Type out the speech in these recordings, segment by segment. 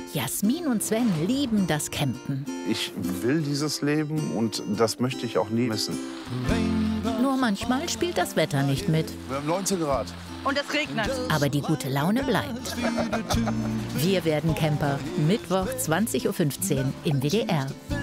Jasmin und Sven lieben das Campen. Ich will dieses Leben und das möchte ich auch nie missen. Nur manchmal spielt das Wetter nicht mit. Wir haben 19 Grad. Und es regnet. Aber die gute Laune bleibt. Wir werden Camper. Mittwoch 20:15 Uhr im WDR.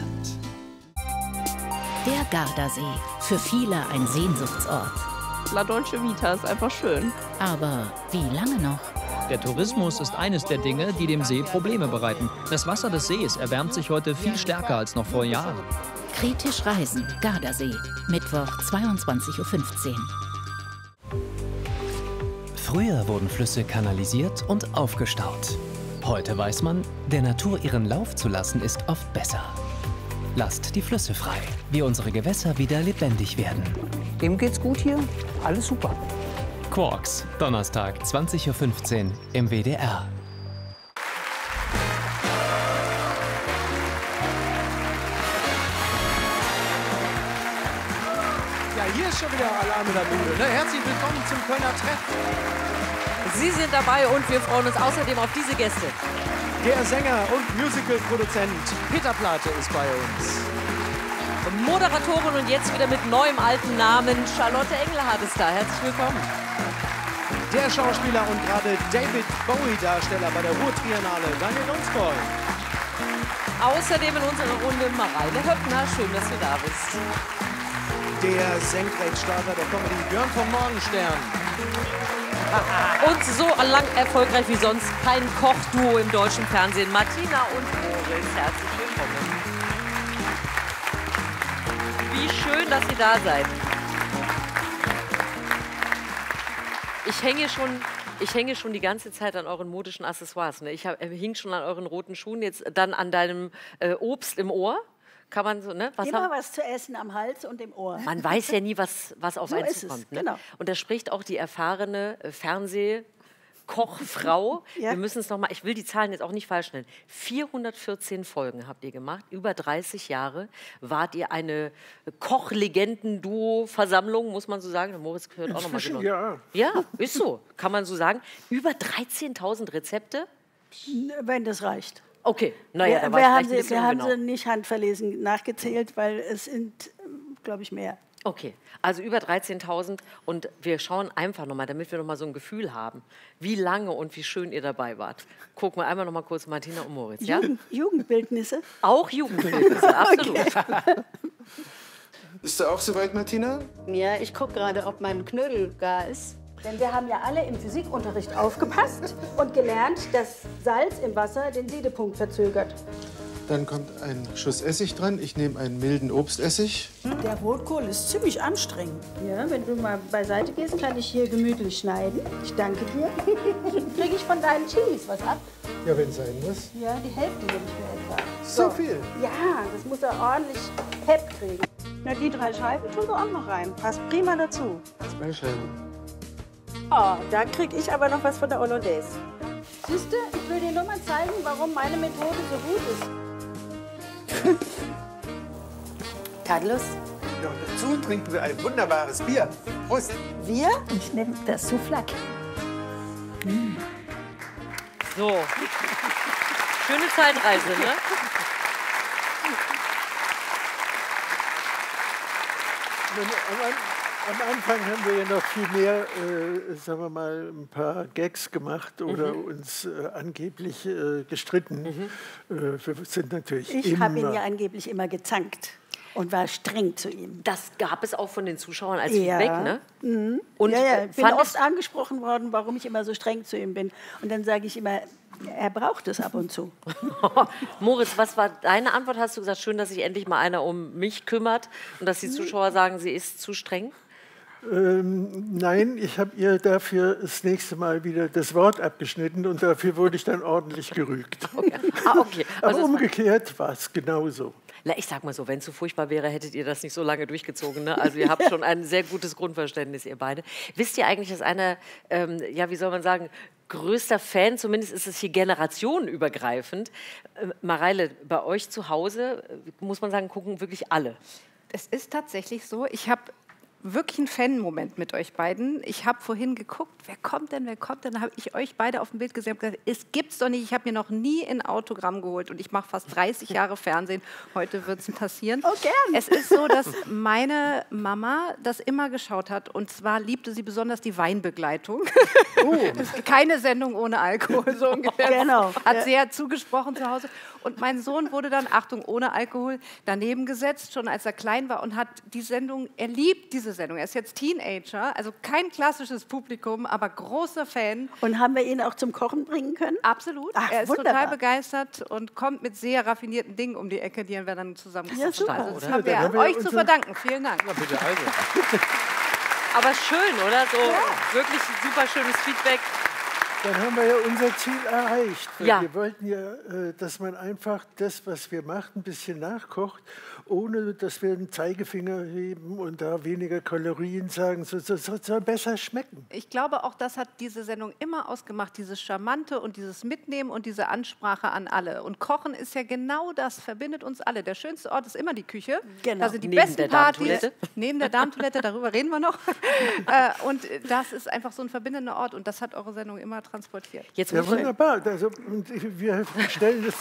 Der Gardasee. Für viele ein Sehnsuchtsort. La Dolce Vita ist einfach schön. Aber wie lange noch? Der Tourismus ist eines der Dinge, die dem See Probleme bereiten. Das Wasser des Sees erwärmt sich heute viel stärker als noch vor Jahren. Kritisch reisen. Gardasee. Mittwoch 22:15 Uhr. Früher wurden Flüsse kanalisiert und aufgestaut. Heute weiß man, der Natur ihren Lauf zu lassen, ist oft besser. Lasst die Flüsse frei, wie unsere Gewässer wieder lebendig werden. Dem geht's gut hier. Alles super. Quarks, Donnerstag, 20:15 Uhr im WDR. Ja, hier ist schon wieder Alarm in der Bude. Ne? Herzlich willkommen zum Kölner Treff. Sie sind dabei und wir freuen uns außerdem auf diese Gäste. Der Sänger und Musical-Produzent Peter Plate ist bei uns. Moderatorin und jetzt wieder mit neuem alten Namen. Charlotte Engelhardt ist da. Herzlich willkommen. Der Schauspieler und gerade David Bowie-Darsteller bei der Ruhr-Triennale, Daniel Lunsboy. Außerdem in unserer Runde Mareile Höppner. Schön, dass du da bist. Der Senkrechtstarter der Comedy Björn vom Morgenstern. Und so lang erfolgreich wie sonst kein Kochduo im deutschen Fernsehen. Martina und Moritz, herzlich willkommen. Wie schön, dass ihr da seid. Ich hänge schon die ganze Zeit an euren modischen Accessoires. Ne? Ich hing schon an euren roten Schuhen, jetzt dann an deinem Obst im Ohr. Kann man so, ne? Immer was zu essen am Hals und im Ohr. Man weiß ja nie, was auf So einen ist zukommt. es, Ne? genau. Und da spricht auch die erfahrene Fernsehkochfrau. Ja. Wir müssen es noch mal, ich will die Zahlen jetzt auch nicht falsch nennen. 414 Folgen habt ihr gemacht, über 30 Jahre. Wart ihr eine Kochlegenden-Duo-Versammlung, muss man so sagen? Der Moritz gehört auch noch mal genau. Ja. Ja, ist so, kann man so sagen. Über 13.000 Rezepte. Wenn das reicht. Okay, naja, da war wir ich haben, vielleicht ein sie, bisschen wir haben ungenau. sie nicht handverlesen nachgezählt, weil es sind, glaube ich, mehr. Okay, also über 13.000 und wir schauen einfach nochmal, damit wir nochmal so ein Gefühl haben, wie lange und wie schön ihr dabei wart. Gucken wir einmal nochmal kurz Martina und Moritz, ja? Jugendbildnisse. Auch Jugendbildnisse, absolut. Bist du auch soweit, Martina? Ja, ich gucke gerade, ob mein Knödel gar ist. Denn wir haben ja alle im Physikunterricht aufgepasst und gelernt, dass Salz im Wasser den Siedepunkt verzögert. Dann kommt ein Schuss Essig dran. Ich nehme einen milden Obstessig. Der Rotkohl ist ziemlich anstrengend. Ja, wenn du mal beiseite gehst, kann ich hier gemütlich schneiden. Ich danke dir. Kriege ich von deinen Chilis was ab? Ja, wenn sein muss. Ja, die Hälfte nehme ich mir etwa. So viel? Ja, das muss er ordentlich Pep kriegen. Na, die 3 Scheiben tun wir auch noch rein. Passt prima dazu. 2 Scheiben. Oh, da krieg ich aber noch was von der Hollandaise. Siehst du, ich will dir nur mal zeigen, warum meine Methode so gut ist. Carlos? Ja, und dazu trinken wir ein wunderbares Bier. Prost! Wir? Ich nehme das Souflak. So, schöne Zeitreise, ne? Am Anfang haben wir ja noch viel mehr, sagen wir mal, ein paar Gags gemacht oder uns angeblich gestritten. Wir sind natürlich Ich habe ihn ja angeblich immer gezankt und war streng zu ihm. Das gab es auch von den Zuschauern als Feedback, ne? Und Ja, ich bin fand oft angesprochen worden, warum ich immer so streng zu ihm bin. Und dann sage ich immer, er braucht es ab und zu. Moritz, was war deine Antwort? Hast du gesagt, schön, dass sich endlich mal einer um mich kümmert und dass die Zuschauer sagen, sie ist zu streng? Nein, ich habe ihr dafür das nächste Mal wieder das Wort abgeschnitten und dafür wurde ich dann ordentlich gerügt. Okay. Okay. Aber umgekehrt war es genauso. Na, ich sag mal so, wenn es so furchtbar wäre, hättet ihr das nicht so lange durchgezogen. Ne? Also ihr habt schon ein sehr gutes Grundverständnis, ihr beide. Wisst ihr eigentlich, dass einer, ja, wie soll man sagen, größter Fan, zumindest ist es hier generationenübergreifend. Mareile, bei euch zu Hause, muss man sagen, gucken wirklich alle. Es ist tatsächlich so, ich habe wirklich einen Fan-Moment mit euch beiden. Ich habe vorhin geguckt, wer kommt denn? Dann habe ich euch beide auf dem Bild gesehen und gesagt, es gibt's doch nicht. Ich habe mir noch nie ein Autogramm geholt und ich mache fast 30 Jahre Fernsehen. Heute wird es passieren. Oh, gern. Es ist so, dass meine Mama das immer geschaut hat und zwar liebte sie besonders die Weinbegleitung. Keine Sendung ohne Alkohol, so ungefähr. Genau. Hat sehr zugesprochen zu Hause. Und mein Sohn wurde dann, Achtung, ohne Alkohol, daneben gesetzt, schon als er klein war und hat die Sendung, er liebt diese Sendung. Er ist jetzt Teenager, also kein klassisches Publikum, aber großer Fan. Und haben wir ihn auch zum Kochen bringen können? Absolut. Ach, er ist wunderbar. total begeistert und kommt mit sehr raffinierten Dingen um die Ecke, die wir dann zusammen Ja, super. Also das Ja, haben dann haben wir wir euch zu verdanken. Vielen Dank. Na bitte, also. Aber schön, oder? So wirklich super schönes Feedback. Dann haben wir ja unser Ziel erreicht. Ja. Wir wollten ja, dass man einfach das, was wir machen, ein bisschen nachkocht, ohne dass wir einen Zeigefinger heben und da weniger Kalorien sagen. So soll besser schmecken. Ich glaube, auch das hat diese Sendung immer ausgemacht, dieses Charmante und dieses Mitnehmen und diese Ansprache an alle. Und Kochen ist ja genau das, verbindet uns alle. Der schönste Ort ist immer die Küche. Genau. Da sind die Neben besten der Partys. Darmtoilette. Neben der Darmtoilette, darüber reden wir noch. Und das ist einfach so ein verbindender Ort und das hat eure Sendung immer transportiert. Jetzt Ja, muss ich, wunderbar. Also, und wir stellen das.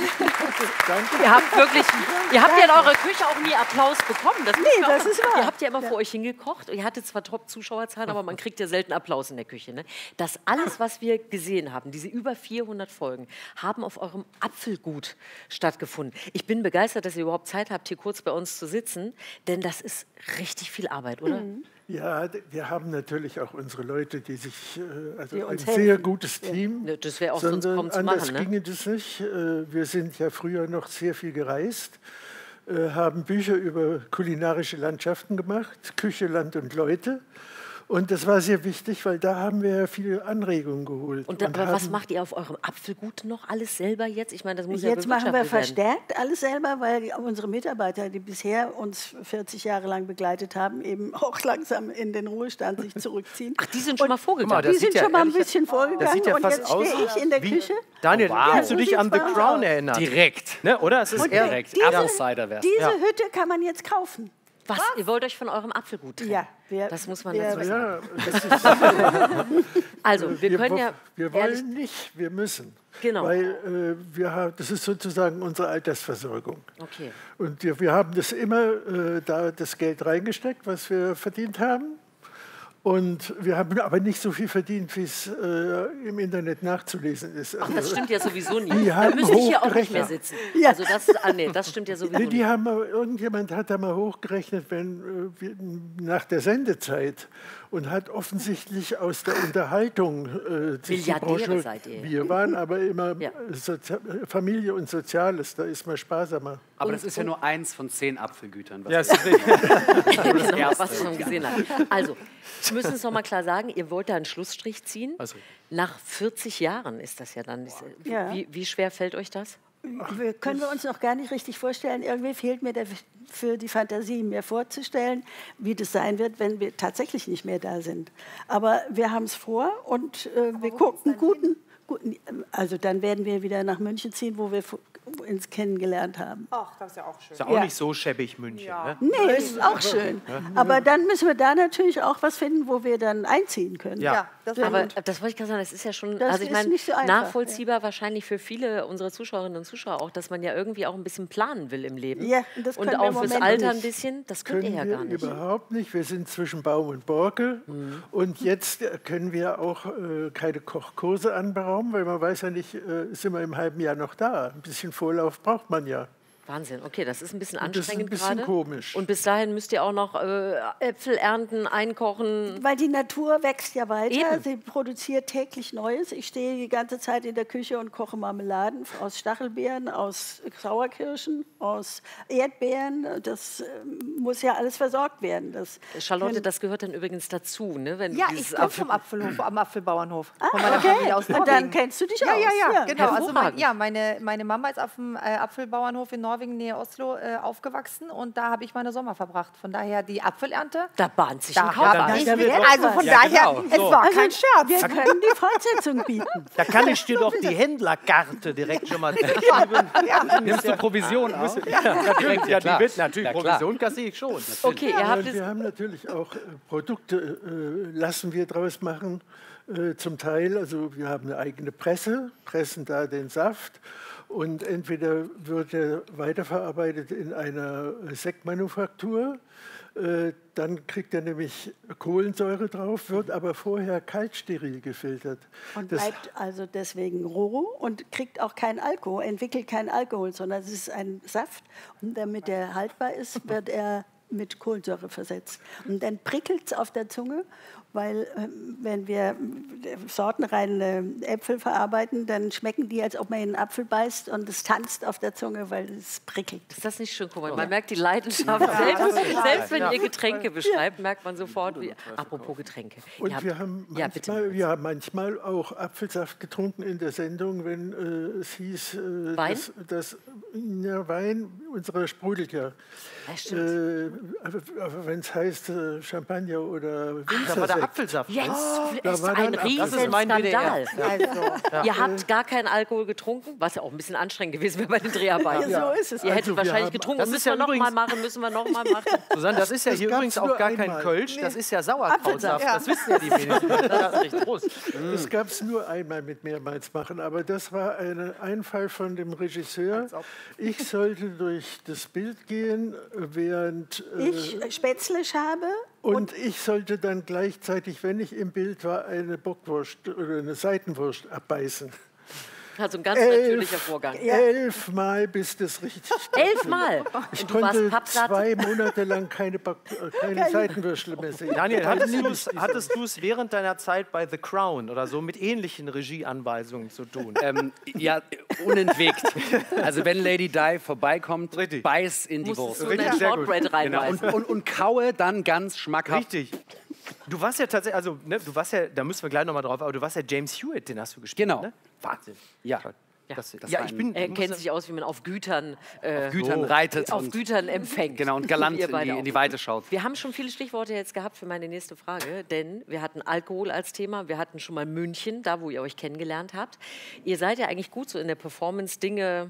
Danke. ihr habt ja in eurer Küche auch nie Applaus bekommen. Das, Nee, das ist wahr. Ihr habt ja immer vor euch hingekocht. Ihr hattet zwar Top-Zuschauerzahlen, aber man kriegt ja selten Applaus in der Küche. Ne? Das alles, was wir gesehen haben, diese über 400 Folgen, haben auf eurem Apfelgut stattgefunden. Ich bin begeistert, dass ihr überhaupt Zeit habt, hier kurz bei uns zu sitzen, denn das ist richtig viel Arbeit, oder? Ja, wir haben natürlich auch unsere Leute, die sich, also Die ein uns sehr helfen. gutes Team. Ne, das wäre auch sonst sondern kaum zu anders machen. Ne? ginge das nicht. Wir sind ja früher noch sehr viel gereist, haben Bücher über kulinarische Landschaften gemacht, Küche, Land und Leute. Und das war sehr wichtig, weil da haben wir ja viele Anregungen geholt. Und aber was macht ihr auf eurem Apfelgut noch alles selber jetzt? Ich meine, das muss Jetzt ja machen wir bewirtschaftet werden. verstärkt alles selber, weil unsere Mitarbeiter, die bisher uns 40 Jahre lang begleitet haben, eben auch langsam in den Ruhestand sich zurückziehen. Ach, die sind schon mal vorgegangen. Die sind schon mal ein bisschen Das vorgegangen sieht ja und fast jetzt aus stehe ich in der wie- Küche. Daniel, kannst so du dich sieht's an The bei uns Crown aus. erinnern? Direkt. Ne, oder? Es ist eher Direkt. Diese- Apple Cider wär's. Diese Ja. Hütte kann man jetzt kaufen. Was? Ihr wollt euch von eurem Apfelgut trennen? Ja, Das muss man dazu sagen. Ja, das ist, Also, wir können ja wir ehrlich- wollen nicht, wir müssen. Genau. Weil das ist sozusagen unsere Altersversorgung. Okay. Und wir haben das immer da das Geld reingesteckt, was wir verdient haben. Und wir haben aber nicht so viel verdient, wie es im Internet nachzulesen ist. Ach, das stimmt ja sowieso nie. Die Da haben müsste ich hier auch nicht mehr hochgerechnet. sitzen. Ja. Also das stimmt ja sowieso Nee, die nicht. haben mal, irgendjemand hat da mal hochgerechnet, wenn nach der Sendezeit und hat offensichtlich aus der Unterhaltung sich die Milliardäre Branche, seid ihr. wir waren aber immer Ja. Familie und Soziales, da ist man sparsamer. Aber das ist ja nur eins von 10 Apfelgütern. Was Ja, wir- es ist Genau, was ich schon gesehen habe. Also, wir müssen es noch mal klar sagen, ihr wollt da einen Schlussstrich ziehen. Also. Nach 40 Jahren ist das ja dann. Ja. Wie schwer fällt euch das? Können wir uns noch gar nicht richtig vorstellen. Irgendwie fehlt mir für die Fantasie, mir vorzustellen, wie das sein wird, wenn wir tatsächlich nicht mehr da sind. Aber wir haben es vor und wir gucken guten. Also dann werden wir wieder nach München ziehen, wo wir uns kennengelernt haben. Ach, das ist ja auch schön. ja auch nicht so schäbig, München. Ne? Nee, ist auch schön. Aber dann müssen wir da natürlich auch was finden, wo wir dann einziehen können. Ja. Aber das wollte ich gerade sagen, das ist ja schon, Das also ich ist meine, nicht so einfach, nachvollziehbar wahrscheinlich für viele unserer Zuschauerinnen und Zuschauer auch, dass man ja irgendwie auch ein bisschen planen will im Leben. Ja, und das und können wir auch im fürs Moment Alter ein nicht. bisschen, das könnt ihr ja Können wir gar nicht. überhaupt nicht. Wir sind zwischen Baum und Borke. Und jetzt können wir auch keine Kochkurse anberaumen, weil man weiß ja nicht, sind wir im halben Jahr noch da. Ein bisschen Vorlauf braucht man ja. Wahnsinn, okay, das ist ein bisschen Und das ist ein anstrengend bisschen gerade. komisch. Und bis dahin müsst ihr auch noch Äpfel ernten, einkochen. Weil die Natur wächst ja weiter, Eben. sie produziert täglich Neues. Ich stehe die ganze Zeit in der Küche und koche Marmeladen aus Stachelbeeren, aus Sauerkirschen, aus Erdbeeren. Das muss ja alles versorgt werden. Charlotte, das gehört dann übrigens dazu, ne? Wenn Ja, dieses ich komme vom Apfelhof, am Apfelbauernhof. Von Ah, meiner okay. Familie aus Und dann Norwegen. kennst du dich Ja, aus. ja, genau. Also Hervorragend. meine Mama ist auf dem Apfelbauernhof in Norwegen Norwegen, Nähe Oslo, aufgewachsen und da habe ich meine Sommer verbracht. Von daher die Apfelernte. Da bahnt sich ein Kauf. Also von daher, es war kein Scherz. Wir können die Fortsetzung bieten. Da kann ich dir doch die Händlerkarte direkt schon mal geben. Nimmst du Provision auf? Ja, natürlich. Ja, die wird natürlich. Provision kassiere ich schon. Okay, ihr habt wir haben natürlich auch Produkte, lassen wir draus machen. Zum Teil, also wir haben eine eigene Presse, pressen da den Saft und entweder wird er weiterverarbeitet in einer Sektmanufaktur, dann kriegt er nämlich Kohlensäure drauf, wird aber vorher kaltsteril gefiltert. Und bleibt also deswegen roh und kriegt auch keinen Alkohol, entwickelt keinen Alkohol, sondern es ist ein Saft und damit er haltbar ist, wird er mit Kohlensäure versetzt. Und dann prickelt es auf der Zunge, weil wenn wir sortenreine Äpfel verarbeiten, dann schmecken die, als ob man in einen Apfel beißt und es tanzt auf der Zunge, weil es prickelt. Ist das nicht schön? Guck mal, man merkt die Leidenschaft. Selbst wenn ihr Getränke beschreibt, merkt man sofort, wie... Apropos Getränke. Und wir haben manchmal auch Apfelsaft getrunken in der Sendung, wenn es hieß, Wein? Wein, unserer sprudelt ja. Aber wenn es heißt Champagner oder da war der Apfelsaft. Jetzt ist ein Riesenskandal. Also, ihr habt gar keinen Alkohol getrunken, was ja auch ein bisschen anstrengend gewesen wäre bei den Dreharbeiten. Ja, so ist es. Ihr hättet wahrscheinlich getrunken. Das müssen wir noch mal machen, müssen wir noch mal machen. Susanne, das ist ja hier übrigens auch gar kein Kölsch, das ist ja Sauerkrautsaft. Das wissen ja die wenigsten. Das ist richtig groß. Das gab es nur einmal mit mehrmals machen, aber das war ein Einfall von dem Regisseur. Ich sollte durch das Bild gehen, während ich Spätzle habe. Und ich sollte dann gleichzeitig, wenn ich im Bild war, eine Bockwurst oder eine Seitenwurst abbeißen. Also ein ganz natürlicher Vorgang. 11 Mal, bis das richtig 11 Mal? Ich konnte 2 Monate lang keine Seitenwürstel mehr sehen. Daniel, hattest du es während deiner Zeit bei The Crown oder so mit ähnlichen Regieanweisungen zu tun? Ja, unentwegt. Also wenn Lady Di vorbeikommt, beiß in die Wurst. So richtig, sehr gut. Genau. Und kaue dann ganz schmackhaft. Richtig. Du warst ja tatsächlich, also ne, du warst ja, da müssen wir gleich nochmal drauf, aber du warst ja James Hewitt, den hast du gespielt. Genau. Ne? Wahnsinn. Ja. Er kennt sich aus, wie man auf Gütern, reitet. Auf Gütern empfängt. Genau, und galant in die Weite schaut. Wir haben schon viele Stichworte jetzt gehabt für meine nächste Frage, denn wir hatten Alkohol als Thema, wir hatten schon mal München, da wo ihr euch kennengelernt habt. Ihr seid ja eigentlich gut so in der Performance, Dinge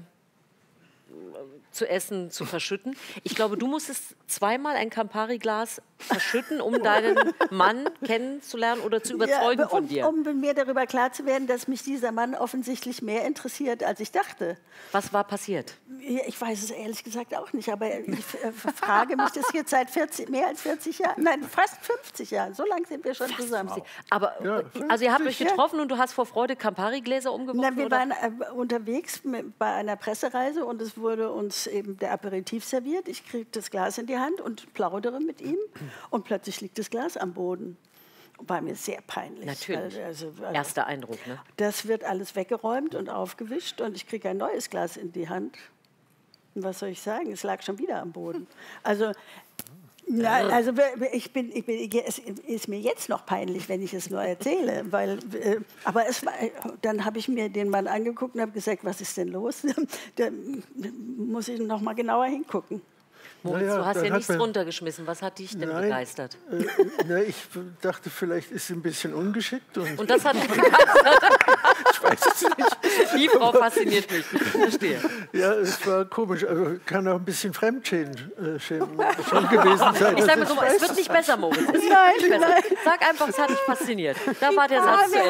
zu essen, zu verschütten. Ich glaube, du musstest zweimal ein Campari-Glas verschütten, um deinen Mann kennenzulernen oder zu überzeugen von dir. Um mir darüber klar zu werden, dass mich dieser Mann offensichtlich mehr interessiert, als ich dachte. Was war passiert? Ich weiß es ehrlich gesagt auch nicht, aber ich frage mich das jetzt seit mehr als 40 Jahren, nein, fast 50 Jahren. So lange sind wir schon zusammen. Aber, also ihr habt euch getroffen und du hast vor Freude Campari-Gläser umgeworfen? Wir waren unterwegs bei einer Pressereise und es wurde uns eben der Aperitif serviert. Ich kriege das Glas in die Hand und plaudere mit ihm und plötzlich liegt das Glas am Boden. War mir sehr peinlich. Natürlich. Erster Eindruck, ne? Das wird alles weggeräumt und aufgewischt und ich kriege ein neues Glas in die Hand. Und was soll ich sagen? Es lag schon wieder am Boden. Also, es ist mir jetzt noch peinlich, wenn ich es nur erzähle. Aber dann habe ich mir den Mann angeguckt und habe gesagt, was ist denn los? Da muss ich noch mal genauer hingucken. Moritz, du hast ja nichts runtergeschmissen. Was hat dich denn begeistert? Ich dachte, vielleicht ist sie ein bisschen ungeschickt. Und das hat mich begeistert? Ich weiß es nicht. Die Frau fasziniert mich. Ich verstehe. Ja, es war komisch. Also kann auch ein bisschen Fremdschämen schon gewesen sein. Ich sage mal so, es wird nicht besser, Moritz. Es wird nicht besser. Sag einfach, es hat dich fasziniert. Da war der Satz zu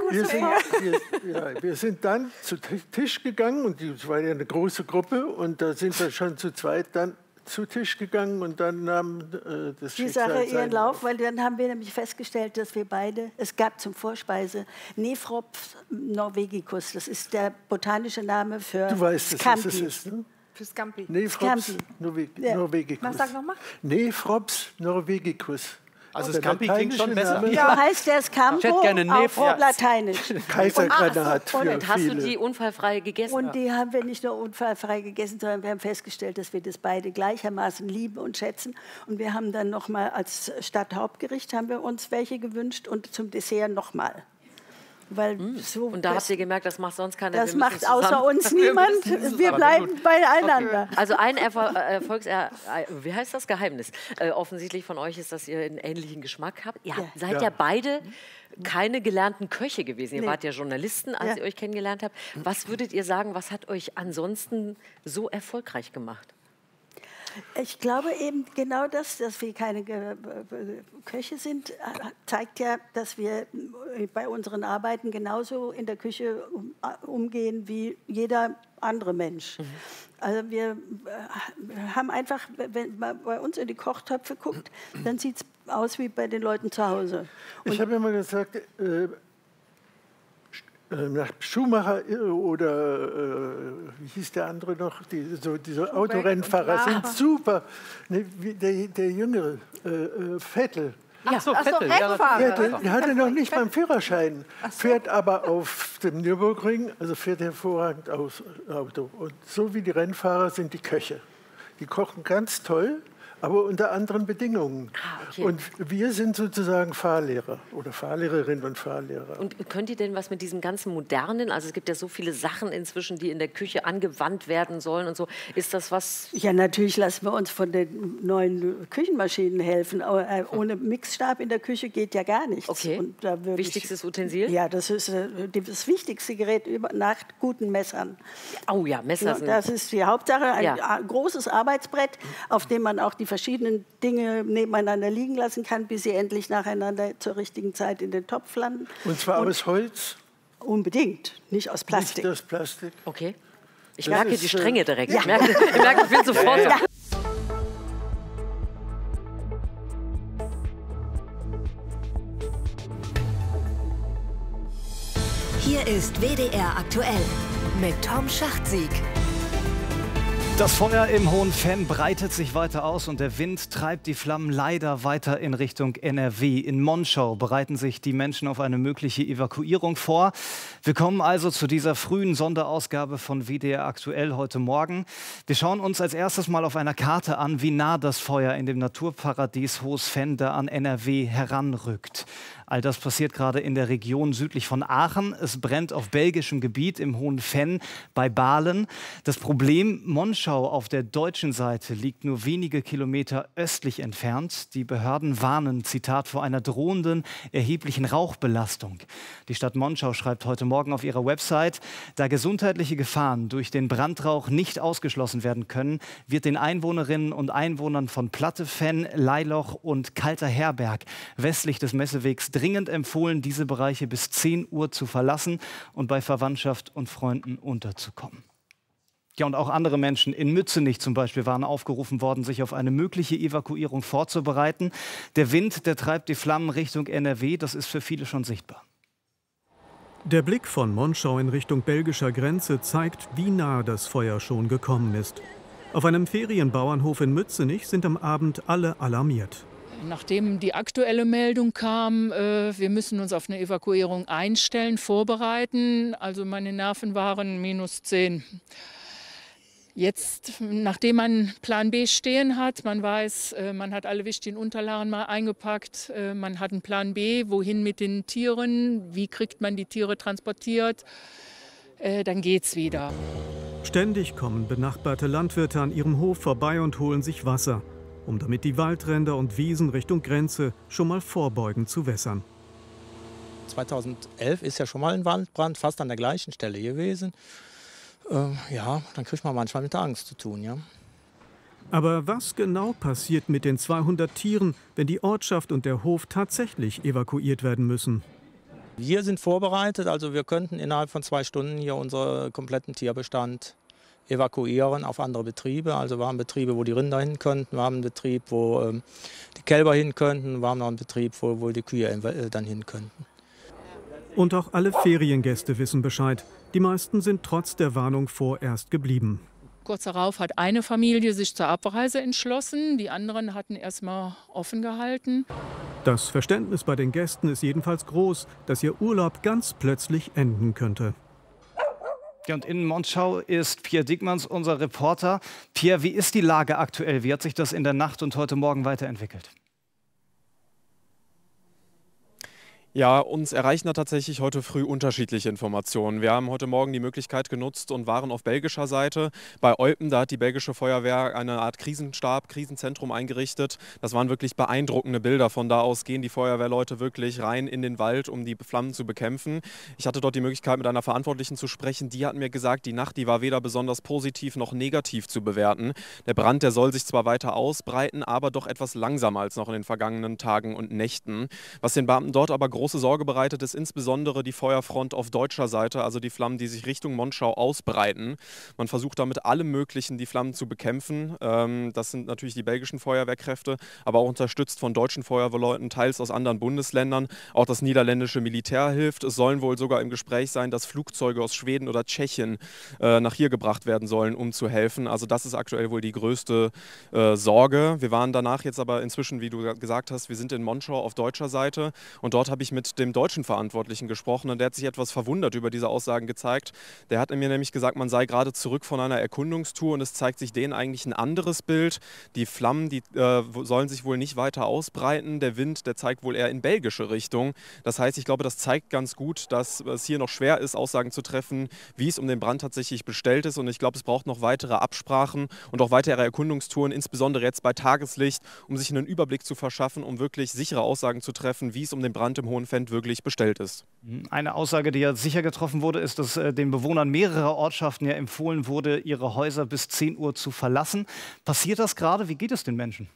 Ende. Wir sind dann zu Tisch gegangen und es war ja eine große Gruppe und da sind wir schon zu zweit dann zu Tisch gegangen und dann nahm das die Sache ihren Lauf, weil dann haben wir nämlich festgestellt, dass wir beide, es gab zum Vorspeise Nephrops norvegicus, das ist der botanische Name für Du weißt, Scampi. Was es ist, ne? Für Scampi. Nephrops norvegicus. Was sag nochmal? Nephrops norvegicus. Also Scampi klingt schon besser. Ja, heißt der Scampo auf Lateinisch. Kaisergranat für und hast viele. du die unfallfrei gegessen? Und die haben wir nicht nur unfallfrei gegessen, sondern wir haben festgestellt, dass wir das beide gleichermaßen lieben und schätzen. Und wir haben dann noch mal als Stadthauptgericht haben wir uns welche gewünscht und zum Dessert noch mal. Weil so, und da habt ihr gemerkt, das macht sonst keiner. Das macht außer uns niemand. Wir bleiben beieinander. Okay. Also ein wie heißt das, Geheimnis offensichtlich von euch ist, dass ihr einen ähnlichen Geschmack habt. Ihr seid ja beide keine gelernten Köche gewesen. Ihr wart ja Journalisten, als ihr euch kennengelernt habt. Was würdet ihr sagen, was hat euch ansonsten so erfolgreich gemacht? Ich glaube eben genau das, dass wir keine Köche sind, zeigt ja, dass wir bei unseren Arbeiten genauso in der Küche umgehen wie jeder andere Mensch. Also wir haben einfach, wenn man bei uns in die Kochtöpfe guckt, dann sieht es aus wie bei den Leuten zu Hause. Ich habe immer gesagt, nach Schumacher oder wie hieß der andere noch, diese Autorennfahrer sind super. Ne, der Jüngere, Vettel. Ach so, Vettel. Der hatte noch nicht mal einen Führerschein, fährt aber auf dem Nürburgring, also fährt hervorragend Auto. Und so wie die Rennfahrer sind die Köche. Die kochen ganz toll, aber unter anderen Bedingungen. Und wir sind sozusagen Fahrlehrer oder Fahrlehrerinnen und Fahrlehrer. Und könnt ihr denn was mit diesem ganzen Modernen, also es gibt ja so viele Sachen inzwischen, die in der Küche angewandt werden sollen und so, ist das was? Ja, natürlich lassen wir uns von den neuen Küchenmaschinen helfen. Aber ohne Mixstab in der Küche geht ja gar nichts. Okay. Und da wichtigstes Utensil? Ja, das ist das wichtigste Gerät nach guten Messern. Oh ja, Messer sind... Das ist die Hauptsache, ein großes Arbeitsbrett, auf dem man auch die verschiedenen Dinge nebeneinander liegen lassen kann, bis sie endlich nacheinander zur richtigen Zeit in den Topf landen. Und zwar aus Holz? Unbedingt, nicht aus Plastik. Nicht aus Plastik. Okay. Ich merke die Strenge direkt. Ja. Ich merke, ich will sofort... Ja. Hier ist WDR aktuell mit Tom Schachtsieg. Das Feuer im Hohen Venn breitet sich weiter aus und der Wind treibt die Flammen leider weiter in Richtung NRW. In Monschau bereiten sich die Menschen auf eine mögliche Evakuierung vor. Wir kommen also zu dieser frühen Sonderausgabe von WDR aktuell heute Morgen. Wir schauen uns als erstes mal auf einer Karte an, wie nah das Feuer in dem Naturparadies Hohes Venn da an NRW heranrückt. All das passiert gerade in der Region südlich von Aachen. Es brennt auf belgischem Gebiet im Hohen Venn bei Balen. Das Problem, Monschau auf der deutschen Seite liegt nur wenige Kilometer östlich entfernt. Die Behörden warnen, Zitat, vor einer drohenden erheblichen Rauchbelastung. Die Stadt Monschau schreibt heute Morgen auf ihrer Website, da gesundheitliche Gefahren durch den Brandrauch nicht ausgeschlossen werden können, wird den Einwohnerinnen und Einwohnern von Platte Venn, Leiloch und Kalter Herberg westlich des Messewegs dringend empfohlen, diese Bereiche bis 10 Uhr zu verlassen und bei Verwandtschaft und Freunden unterzukommen. Ja, und auch andere Menschen in Mützenich zum Beispiel waren aufgerufen worden, sich auf eine mögliche Evakuierung vorzubereiten. Der Wind, der treibt die Flammen Richtung NRW, das ist für viele schon sichtbar. Der Blick von Monschau in Richtung belgischer Grenze zeigt, wie nah das Feuer schon gekommen ist. Auf einem Ferienbauernhof in Mützenich sind am Abend alle alarmiert. Nachdem die aktuelle Meldung kam, wir müssen uns auf eine Evakuierung einstellen, vorbereiten, also meine Nerven waren -10. Jetzt, nachdem man Plan B stehen hat, man weiß, man hat alle wichtigen Unterlagen mal eingepackt, man hat einen Plan B, wohin mit den Tieren, wie kriegt man die Tiere transportiert, dann geht's wieder. Ständig kommen benachbarte Landwirte an ihrem Hof vorbei und holen sich Wasser, um damit die Waldränder und Wiesen Richtung Grenze schon mal vorbeugend zu wässern. 2011 ist ja schon mal ein Waldbrand fast an der gleichen Stelle gewesen. Ja, dann kriegt man manchmal mit der Angst zu tun, ja. Aber was genau passiert mit den 200 Tieren, wenn die Ortschaft und der Hof tatsächlich evakuiert werden müssen? Wir sind vorbereitet, also wir könnten innerhalb von 2 Stunden hier unseren kompletten Tierbestand evakuieren auf andere Betriebe. Also wir haben Betriebe, wo die Rinder hin könnten, wir haben einen Betrieb, wo die Kälber hin könnten, wir haben noch einen Betrieb, wo die Kühe dann hin könnten. Und auch alle Feriengäste wissen Bescheid. Die meisten sind trotz der Warnung vorerst geblieben. Kurz darauf hat eine Familie sich zur Abreise entschlossen, die anderen hatten erstmal offen gehalten. Das Verständnis bei den Gästen ist jedenfalls groß, dass ihr Urlaub ganz plötzlich enden könnte. Ja, und in Monschau ist Pierre Diekmanns unser Reporter. Pierre, wie ist die Lage aktuell? Wie hat sich das in der Nacht und heute Morgen weiterentwickelt? Ja, uns erreichen da tatsächlich heute früh unterschiedliche Informationen. Wir haben heute Morgen die Möglichkeit genutzt und waren auf belgischer Seite. Bei Eupen, da hat die belgische Feuerwehr eine Art Krisenstab, Krisenzentrum eingerichtet. Das waren wirklich beeindruckende Bilder. Von da aus gehen die Feuerwehrleute wirklich rein in den Wald, um die Flammen zu bekämpfen. Ich hatte dort die Möglichkeit, mit einer Verantwortlichen zu sprechen. Die hat mir gesagt, die Nacht, die war weder besonders positiv noch negativ zu bewerten. Der Brand, der soll sich zwar weiter ausbreiten, aber doch etwas langsamer als noch in den vergangenen Tagen und Nächten. Was den Beamten dort aber große Sorge bereitet, ist insbesondere die Feuerfront auf deutscher Seite, also die Flammen, die sich Richtung Monschau ausbreiten. Man versucht damit allem Möglichen, die Flammen zu bekämpfen. Das sind natürlich die belgischen Feuerwehrkräfte, aber auch unterstützt von deutschen Feuerwehrleuten, teils aus anderen Bundesländern. Auch das niederländische Militär hilft. Es sollen wohl sogar im Gespräch sein, dass Flugzeuge aus Schweden oder Tschechien nach hier gebracht werden sollen, um zu helfen. Also das ist aktuell wohl die größte Sorge. Wir waren danach jetzt aber inzwischen, wie du gesagt hast, wir sind in Monschau auf deutscher Seite und dort habe ich mit dem deutschen Verantwortlichen gesprochen und der hat sich etwas verwundert über diese Aussagen gezeigt. Der hat mir nämlich gesagt, man sei gerade zurück von einer Erkundungstour und es zeigt sich denen eigentlich ein anderes Bild. Die Flammen, die sollen sich wohl nicht weiter ausbreiten. Der Wind, der zeigt wohl eher in belgische Richtung. Das heißt, ich glaube, das zeigt ganz gut, dass es hier noch schwer ist, Aussagen zu treffen, wie es um den Brand tatsächlich bestellt ist. Und ich glaube, es braucht noch weitere Absprachen und auch weitere Erkundungstouren, insbesondere jetzt bei Tageslicht, um sich einen Überblick zu verschaffen, um wirklich sichere Aussagen zu treffen, wie es um den Brand im Hohen Fendt wirklich bestellt ist. Eine Aussage, die ja sicher getroffen wurde, ist, dass den Bewohnern mehrerer Ortschaften ja empfohlen wurde, ihre Häuser bis 10 Uhr zu verlassen. Passiert das gerade? Wie geht es den Menschen?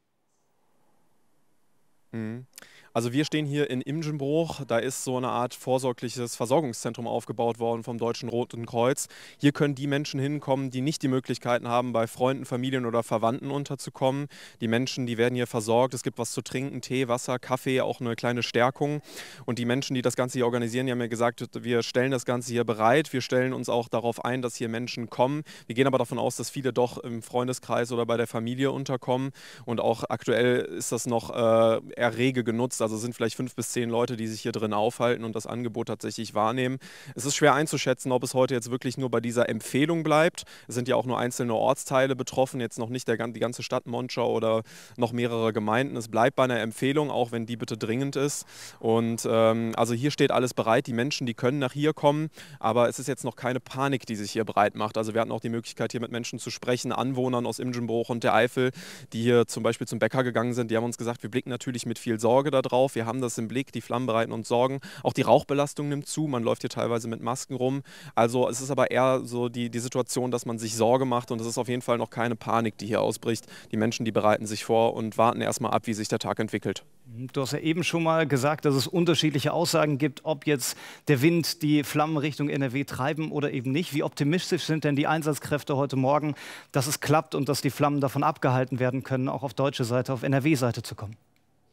Also wir stehen hier in Imgenbroich, da ist so eine Art vorsorgliches Versorgungszentrum aufgebaut worden vom Deutschen Roten Kreuz. Hier können die Menschen hinkommen, die nicht die Möglichkeiten haben, bei Freunden, Familien oder Verwandten unterzukommen. Die Menschen, die werden hier versorgt, es gibt was zu trinken, Tee, Wasser, Kaffee, auch eine kleine Stärkung. Und die Menschen, die das Ganze hier organisieren, die haben mir gesagt, wir stellen das Ganze hier bereit, wir stellen uns auch darauf ein, dass hier Menschen kommen. Wir gehen aber davon aus, dass viele doch im Freundeskreis oder bei der Familie unterkommen und auch aktuell ist das noch eher rege genutzt. Also es sind vielleicht 5 bis 10 Leute, die sich hier drin aufhalten und das Angebot tatsächlich wahrnehmen. Es ist schwer einzuschätzen, ob es heute jetzt wirklich nur bei dieser Empfehlung bleibt. Es sind ja auch nur einzelne Ortsteile betroffen, jetzt noch nicht die ganze Stadt Monschau oder noch mehrere Gemeinden. Es bleibt bei einer Empfehlung, auch wenn die bitte dringend ist. Und also hier steht alles bereit. Die Menschen, die können nach hier kommen, aber es ist jetzt noch keine Panik, die sich hier breit macht. Also wir hatten auch die Möglichkeit, hier mit Menschen zu sprechen, Anwohnern aus Imgenbroich und der Eifel, die hier zum Beispiel zum Bäcker gegangen sind. Die haben uns gesagt, wir blicken natürlich mit viel Sorge darauf. Wir haben das im Blick, die Flammen bereiten uns Sorgen. Auch die Rauchbelastung nimmt zu, man läuft hier teilweise mit Masken rum. Also es ist aber eher so die Situation, dass man sich Sorge macht und es ist auf jeden Fall noch keine Panik, die hier ausbricht. Die Menschen, die bereiten sich vor und warten erstmal ab, wie sich der Tag entwickelt. Du hast ja eben schon mal gesagt, dass es unterschiedliche Aussagen gibt, ob jetzt der Wind die Flammen Richtung NRW treiben oder eben nicht. Wie optimistisch sind denn die Einsatzkräfte heute Morgen, dass es klappt und dass die Flammen davon abgehalten werden können, auch auf deutsche Seite, auf NRW-Seite zu kommen?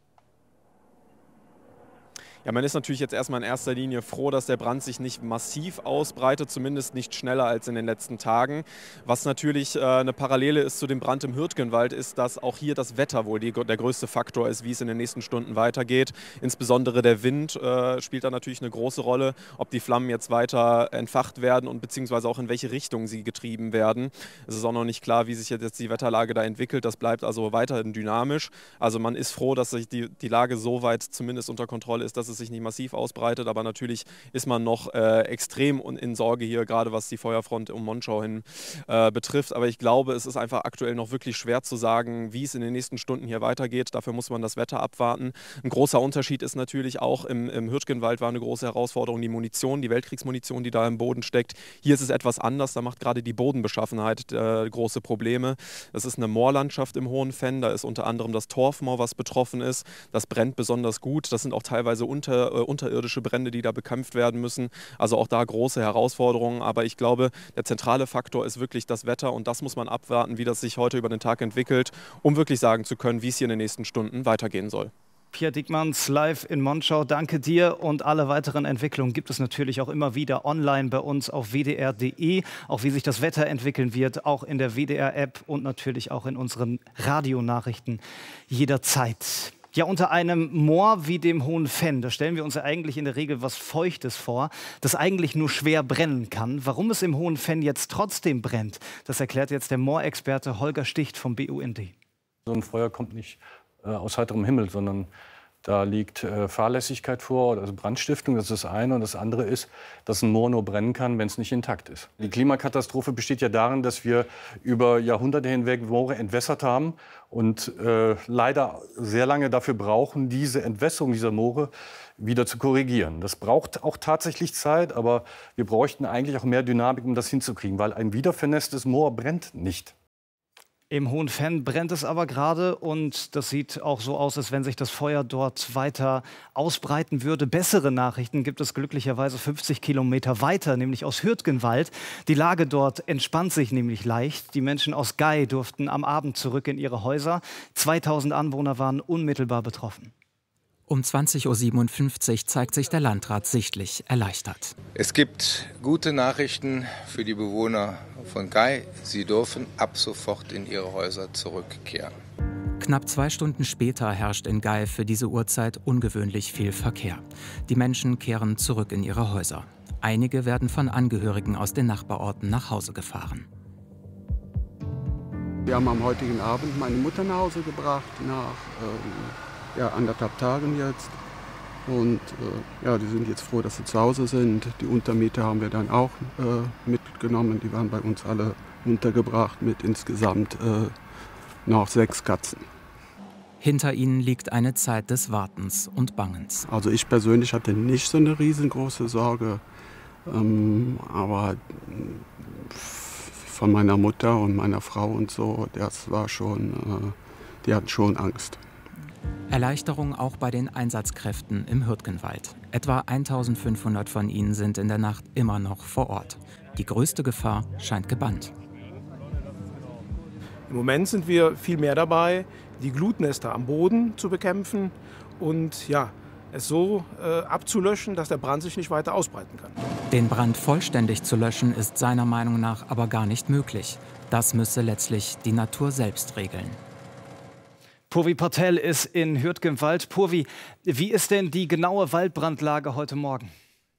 Ja, man ist natürlich jetzt erstmal in erster Linie froh, dass der Brand sich nicht massiv ausbreitet, zumindest nicht schneller als in den letzten Tagen. Was natürlich eine Parallele ist zu dem Brand im Hürtgenwald, ist, dass auch hier das Wetter wohl der größte Faktor ist, wie es in den nächsten Stunden weitergeht. Insbesondere der Wind spielt da natürlich eine große Rolle, ob die Flammen jetzt weiter entfacht werden und beziehungsweise auch in welche Richtung sie getrieben werden. Es ist auch noch nicht klar, wie sich jetzt die Wetterlage da entwickelt. Das bleibt also weiterhin dynamisch. Also man ist froh, dass sich die Lage so weit zumindest unter Kontrolle ist, dass es sich nicht massiv ausbreitet, aber natürlich ist man noch extrem in Sorge hier, gerade was die Feuerfront um Monschau hin betrifft. Aber ich glaube, es ist einfach aktuell noch wirklich schwer zu sagen, wie es in den nächsten Stunden hier weitergeht. Dafür muss man das Wetter abwarten. Ein großer Unterschied ist natürlich auch, im Hürtgenwald war eine große Herausforderung die Munition, die Weltkriegsmunition, die da im Boden steckt. Hier ist es etwas anders, da macht gerade die Bodenbeschaffenheit große Probleme. Das ist eine Moorlandschaft im Hohen Fendt, da ist unter anderem das Torfmoor, was betroffen ist. Das brennt besonders gut. Das sind auch teilweise unterirdische Brände, die da bekämpft werden müssen. Also auch da große Herausforderungen. Aber ich glaube, der zentrale Faktor ist wirklich das Wetter und das muss man abwarten, wie das sich heute über den Tag entwickelt, um wirklich sagen zu können, wie es hier in den nächsten Stunden weitergehen soll. Pierre Diekmanns live in Monschau. Danke dir und alle weiteren Entwicklungen gibt es natürlich auch immer wieder online bei uns auf wdr.de. Auch wie sich das Wetter entwickeln wird, auch in der WDR-App und natürlich auch in unseren Radionachrichten jederzeit. Ja, unter einem Moor wie dem Hohen Fendt, da stellen wir uns ja eigentlich in der Regel was Feuchtes vor, das eigentlich nur schwer brennen kann. Warum es im Hohen Fendt jetzt trotzdem brennt, das erklärt jetzt der Moorexperte Holger Sticht vom BUND. So ein Feuer kommt nicht aus heiterem Himmel, sondern Da liegt Fahrlässigkeit vor, also Brandstiftung, das ist das eine. Und das andere ist, dass ein Moor nur brennen kann, wenn es nicht intakt ist. Die Klimakatastrophe besteht ja darin, dass wir über Jahrhunderte hinweg Moore entwässert haben und leider sehr lange dafür brauchen, diese Entwässerung dieser Moore wieder zu korrigieren. Das braucht auch tatsächlich Zeit, aber wir bräuchten eigentlich auch mehr Dynamik, um das hinzukriegen, weil ein wiedervernässtes Moor brennt nicht. Im Hohen Venn brennt es aber gerade und das sieht auch so aus, als wenn sich das Feuer dort weiter ausbreiten würde. Bessere Nachrichten gibt es glücklicherweise 50 Kilometer weiter, nämlich aus Hürtgenwald. Die Lage dort entspannt sich nämlich leicht. Die Menschen aus Gei durften am Abend zurück in ihre Häuser. 2000 Anwohner waren unmittelbar betroffen. Um 20:57 Uhr zeigt sich der Landrat sichtlich erleichtert. Es gibt gute Nachrichten für die Bewohner von Gei. Sie dürfen ab sofort in ihre Häuser zurückkehren. Knapp 2 Stunden später herrscht in Gei für diese Uhrzeit ungewöhnlich viel Verkehr. Die Menschen kehren zurück in ihre Häuser. Einige werden von Angehörigen aus den Nachbarorten nach Hause gefahren. Wir haben am heutigen Abend meine Mutter nach Hause gebracht, nach 1,5 Tagen jetzt. Und die sind jetzt froh, dass sie zu Hause sind. Die Untermieter haben wir dann auch mitgenommen. Die waren bei uns alle untergebracht mit insgesamt noch 6 Katzen. Hinter ihnen liegt eine Zeit des Wartens und Bangens. Also ich persönlich hatte nicht so eine riesengroße Sorge. Aber von meiner Mutter und meiner Frau und so, das war schon, die hatten schon Angst. Erleichterung auch bei den Einsatzkräften im Hürtgenwald. Etwa 1500 von ihnen sind in der Nacht immer noch vor Ort. Die größte Gefahr scheint gebannt. Im Moment sind wir viel mehr dabei, die Glutnester am Boden zu bekämpfen und es so abzulöschen, dass der Brand sich nicht weiter ausbreiten kann. Den Brand vollständig zu löschen, ist seiner Meinung nach aber gar nicht möglich. Das müsse letztlich die Natur selbst regeln. Purvi Patel ist in Hürtgenwald. Purvi, wie ist denn die genaue Waldbrandlage heute Morgen?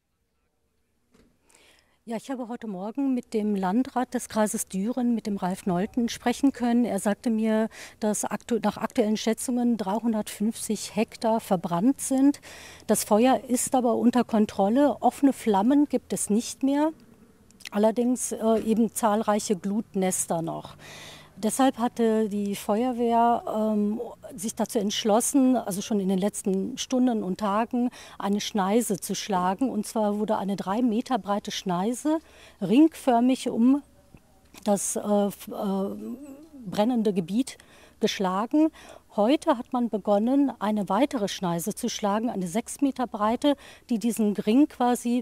Ja, ich habe heute Morgen mit dem Landrat des Kreises Düren, mit dem Ralf Nolten, sprechen können. Er sagte mir, dass nach aktuellen Schätzungen 350 Hektar verbrannt sind. Das Feuer ist aber unter Kontrolle. Offene Flammen gibt es nicht mehr, allerdings eben zahlreiche Glutnester noch. Deshalb hatte die Feuerwehr sich dazu entschlossen, also schon in den letzten Stunden und Tagen, eine Schneise zu schlagen. Und zwar wurde eine 3 Meter breite Schneise ringförmig um das brennende Gebiet geschlagen. Heute hat man begonnen, eine weitere Schneise zu schlagen, eine 6 Meter breite, die diesen Ring quasi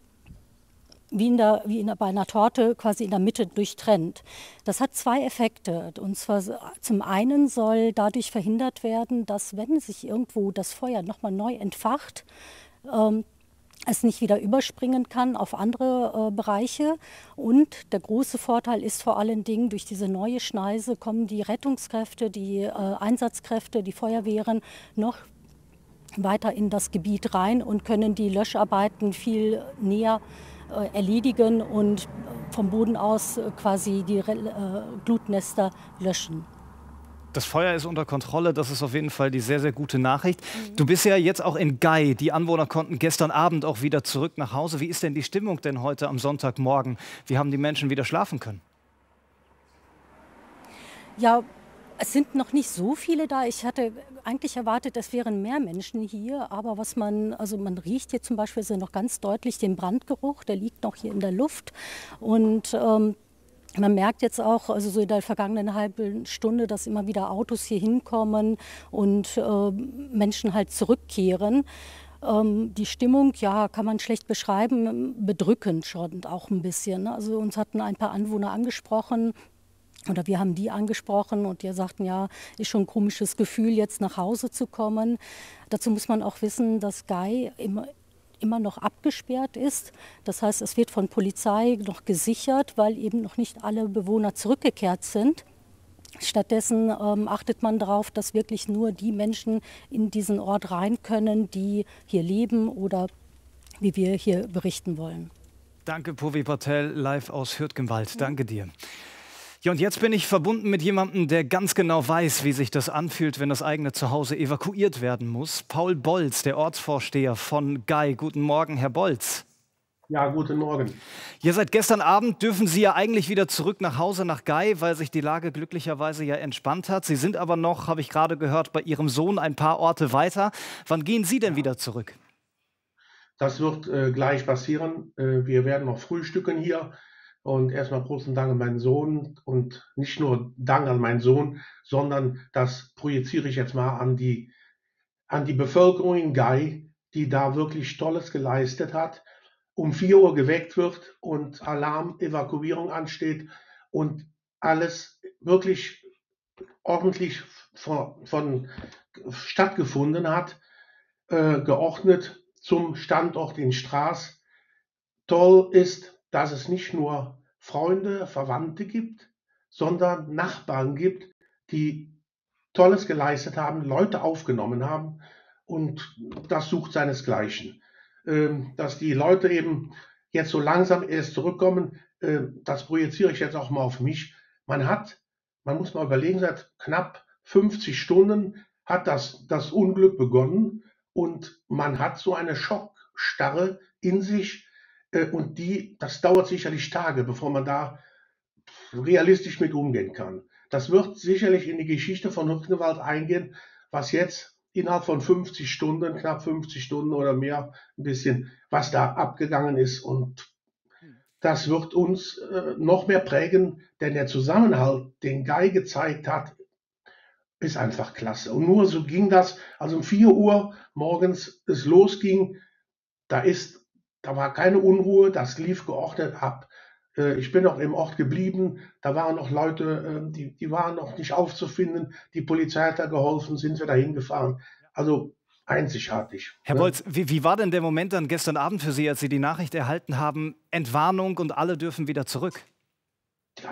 bei einer Torte quasi in der Mitte durchtrennt. Das hat 2 Effekte. Und zwar zum einen soll dadurch verhindert werden, dass, wenn sich irgendwo das Feuer nochmal neu entfacht, es nicht wieder überspringen kann auf andere Bereiche. Und der große Vorteil ist vor allen Dingen, durch diese neue Schneise kommen die Rettungskräfte, die Einsatzkräfte, die Feuerwehren noch weiter in das Gebiet rein und können die Löscharbeiten viel näher erledigen und vom Boden aus quasi die Glutnester löschen. Das Feuer ist unter Kontrolle, das ist auf jeden Fall die sehr, sehr gute Nachricht. Du bist ja jetzt auch in Gei. Die Anwohner konnten gestern Abend auch wieder zurück nach Hause. Wie ist denn die Stimmung denn heute am Sonntagmorgen? Wie haben die Menschen wieder schlafen können? Ja, es sind noch nicht so viele da. Ich hatte eigentlich erwartet, es wären mehr Menschen hier. Aber man riecht hier zum Beispiel noch ganz deutlich den Brandgeruch. Der liegt noch hier in der Luft. Und man merkt jetzt auch, also so in der vergangenen halben Stunde, dass immer wieder Autos hier hinkommen und Menschen halt zurückkehren. Die Stimmung, ja, kann man schlecht beschreiben, bedrückend schon auch ein bisschen. Also uns hatten ein paar Anwohner angesprochen, oder wir haben die angesprochen und die sagten, ja, ist schon ein komisches Gefühl, jetzt nach Hause zu kommen. Dazu muss man auch wissen, dass Gei immer noch abgesperrt ist. Das heißt, es wird von Polizei noch gesichert, weil eben noch nicht alle Bewohner zurückgekehrt sind. Stattdessen achtet man darauf, dass wirklich nur die Menschen in diesen Ort rein können, die hier leben oder wie wir hier berichten wollen. Danke, Purvi Patel, live aus Hürtgenwald. Danke dir. Ja, und jetzt bin ich verbunden mit jemandem, der ganz genau weiß, wie sich das anfühlt, wenn das eigene Zuhause evakuiert werden muss. Paul Bolz, der Ortsvorsteher von Gay. Guten Morgen, Herr Bolz. Ja, guten Morgen. Ja, seit gestern Abend dürfen Sie ja eigentlich wieder zurück nach Hause, nach Gay, weil sich die Lage glücklicherweise ja entspannt hat. Sie sind aber noch, habe ich gerade gehört, bei Ihrem Sohn ein paar Orte weiter. Wann gehen Sie denn wieder zurück? Das wird gleich passieren. Wir werden noch frühstücken hier. Und erstmal großen Dank an meinen Sohn. Und nicht nur Dank an meinen Sohn, sondern das projiziere ich jetzt mal an die Bevölkerung in Gay, die da wirklich Tolles geleistet hat. Um 4 Uhr geweckt wird und Alarm, Evakuierung ansteht und alles wirklich ordentlich von stattgefunden hat, geordnet zum Standort in Straß. Toll ist, dass es nicht nur Freunde, Verwandte gibt, sondern Nachbarn gibt, die Tolles geleistet haben, Leute aufgenommen haben, und das sucht seinesgleichen. Dass die Leute eben jetzt so langsam erst zurückkommen, das projiziere ich jetzt auch mal auf mich. Man muss mal überlegen, seit knapp 50 Stunden hat das Unglück begonnen und man hat so eine Schockstarre in sich und das dauert sicherlich Tage, bevor man da realistisch mit umgehen kann. Das wird sicherlich in die Geschichte von Hürtgenwald eingehen, was jetzt innerhalb von 50 Stunden, knapp 50 Stunden oder mehr, ein bisschen, was da abgegangen ist. Und das wird uns noch mehr prägen, denn der Zusammenhalt, den Gay gezeigt hat, ist einfach klasse. Und nur so ging das, also um 4 Uhr morgens es losging, da war keine Unruhe, das lief geordnet ab. Ich bin noch im Ort geblieben, da waren noch Leute, die waren noch nicht aufzufinden, die Polizei hat da geholfen, sind wir da hingefahren. Also einzigartig. Herr Bolz, wie war denn der Moment dann gestern Abend für Sie, als Sie die Nachricht erhalten haben, Entwarnung und alle dürfen wieder zurück? Ja,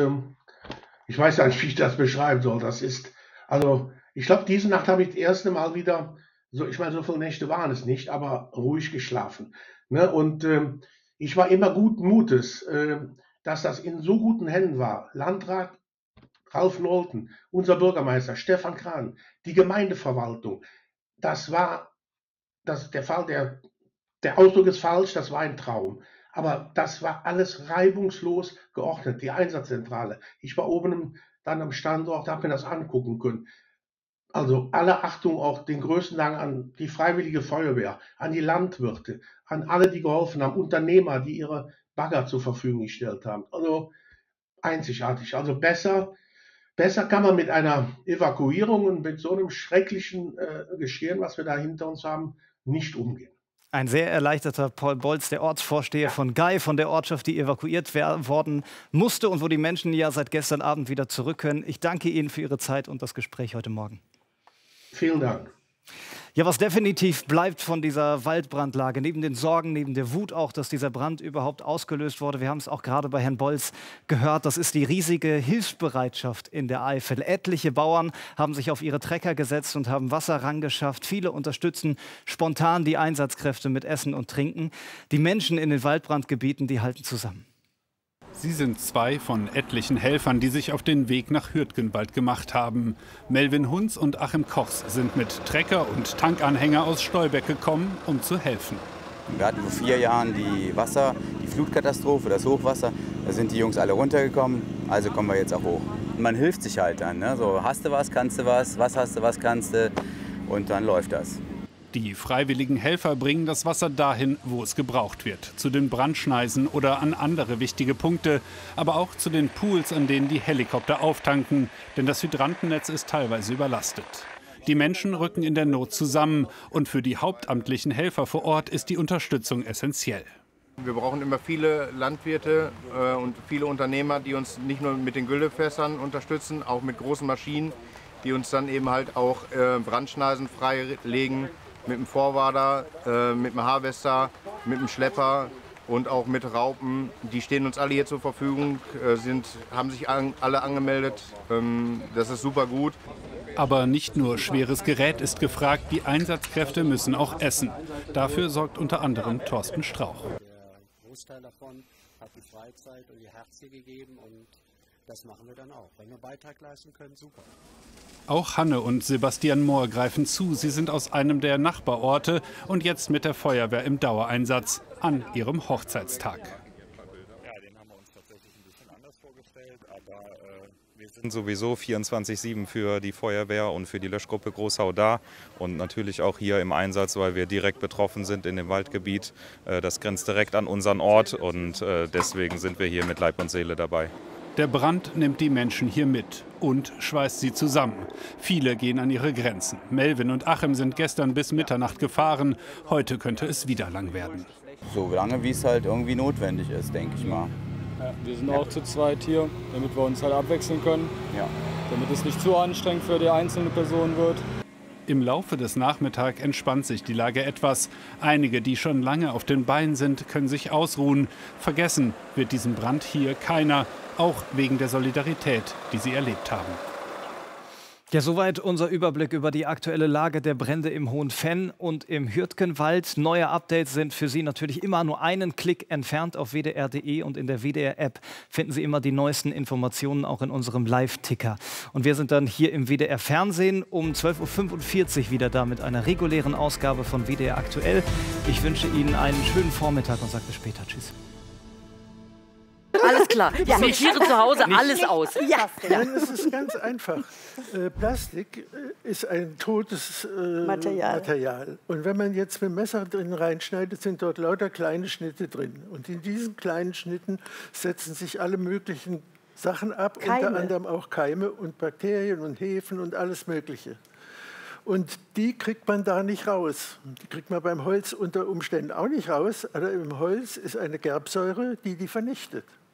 ich weiß ja nicht, wie ich das beschreiben soll. Das ist, also ich glaube, diese Nacht habe ich das erste Mal wieder, so viele Nächte waren es nicht, aber ruhig geschlafen. Ne? Und ich war immer guten Mutes, dass das in so guten Händen war. Landrat Ralf Nolten, unser Bürgermeister Stefan Kran, die Gemeindeverwaltung. Der Ausdruck ist falsch, das war ein Traum. Aber das war alles reibungslos geordnet, die Einsatzzentrale. Ich war oben dann am Standort, habe mir das angucken können. Also alle Achtung, auch den größten Dank an die Freiwillige Feuerwehr, an die Landwirte, an alle, die geholfen haben, Unternehmer, die ihre Bagger zur Verfügung gestellt haben. Also einzigartig. Also besser kann man mit einer Evakuierung und mit so einem schrecklichen Geschehen, was wir da hinter uns haben, nicht umgehen. Ein sehr erleichterter Paul Bolz, der Ortsvorsteher von Gay, von der Ortschaft, die evakuiert worden musste und wo die Menschen ja seit gestern Abend wieder zurück können. Ich danke Ihnen für Ihre Zeit und das Gespräch heute Morgen. Vielen Dank. Ja, was definitiv bleibt von dieser Waldbrandlage, neben den Sorgen, neben der Wut auch, dass dieser Brand überhaupt ausgelöst wurde, wir haben es auch gerade bei Herrn Bolz gehört, das ist die riesige Hilfsbereitschaft in der Eifel. Etliche Bauern haben sich auf ihre Trecker gesetzt und haben Wasser rangeschafft. Viele unterstützen spontan die Einsatzkräfte mit Essen und Trinken. Die Menschen in den Waldbrandgebieten, die halten zusammen. Sie sind 2 von etlichen Helfern, die sich auf den Weg nach Hürtgenwald gemacht haben. Melvin Hunz und Achim Kochs sind mit Trecker und Tankanhänger aus Stolberg gekommen, um zu helfen. Wir hatten vor 4 Jahren die Flutkatastrophe, das Hochwasser. Da sind die Jungs alle runtergekommen, also kommen wir jetzt auch hoch. Man hilft sich halt dann, ne? So, hast du was, kannst du was hast du, was kannst du, und dann läuft das. Die freiwilligen Helfer bringen das Wasser dahin, wo es gebraucht wird. Zu den Brandschneisen oder an andere wichtige Punkte. Aber auch zu den Pools, an denen die Helikopter auftanken. Denn das Hydrantennetz ist teilweise überlastet. Die Menschen rücken in der Not zusammen. Und für die hauptamtlichen Helfer vor Ort ist die Unterstützung essentiell. Wir brauchen immer viele Landwirte und viele Unternehmer, die uns nicht nur mit den Güllefässern unterstützen, auch mit großen Maschinen, die uns dann eben halt auch Brandschneisen freilegen. Mit dem Vorwader, mit dem Harvester, mit dem Schlepper und auch mit Raupen. Die stehen uns alle hier zur Verfügung, haben sich alle angemeldet. Das ist super gut. Aber nicht nur schweres Gerät ist gefragt, die Einsatzkräfte müssen auch essen. Dafür sorgt unter anderem Thorsten Strauch. Der Großteil davon hat die Freizeit und ihr Herz hier gegeben und das machen wir dann auch. Wenn wir einen Beitrag leisten können, super. Auch Hanne und Sebastian Mohr greifen zu. Sie sind aus einem der Nachbarorte und jetzt mit der Feuerwehr im Dauereinsatz an ihrem Hochzeitstag. Ja, den haben wir uns tatsächlich ein bisschen anders vorgestellt, aber wir sind sowieso 24/7 für die Feuerwehr und für die Löschgruppe Großhau da und natürlich auch hier im Einsatz, weil wir direkt betroffen sind in dem Waldgebiet. Das grenzt direkt an unseren Ort und deswegen sind wir hier mit Leib und Seele dabei. Der Brand nimmt die Menschen hier mit und schweißt sie zusammen. Viele gehen an ihre Grenzen. Melvin und Achim sind gestern bis Mitternacht gefahren. Heute könnte es wieder lang werden. So lange, wie es halt irgendwie notwendig ist, denke ich mal. Ja, wir sind auch zu zweit hier, damit wir uns halt abwechseln können. Ja. Damit es nicht zu anstrengend für die einzelne Person wird. Im Laufe des Nachmittags entspannt sich die Lage etwas. Einige, die schon lange auf den Beinen sind, können sich ausruhen. Vergessen wird diesen Brand hier keiner, auch wegen der Solidarität, die sie erlebt haben. Ja, soweit unser Überblick über die aktuelle Lage der Brände im Hohen Venn und im Hürtgenwald. Neue Updates sind für Sie natürlich immer nur einen Klick entfernt. Auf wdr.de und in der WDR-App finden Sie immer die neuesten Informationen, auch in unserem Live-Ticker. Und wir sind dann hier im WDR-Fernsehen um 12:45 Uhr wieder da mit einer regulären Ausgabe von WDR aktuell. Ich wünsche Ihnen einen schönen Vormittag und sage bis später. Tschüss. Alles klar. Ja. Die Tiere zu Hause, alles aus. Ja. Nein, es ist ganz einfach. Plastik ist ein totes Material. Und wenn man jetzt mit dem Messer drin reinschneidet, sind dort lauter kleine Schnitte drin. Und in diesen kleinen Schnitten setzen sich alle möglichen Sachen ab, Keime. unter anderem auch Keime und Bakterien und Hefen und alles Mögliche. Und die kriegt man da nicht raus. Die kriegt man beim Holz unter Umständen auch nicht raus. Aber im Holz ist eine Gerbsäure, die vernichtet.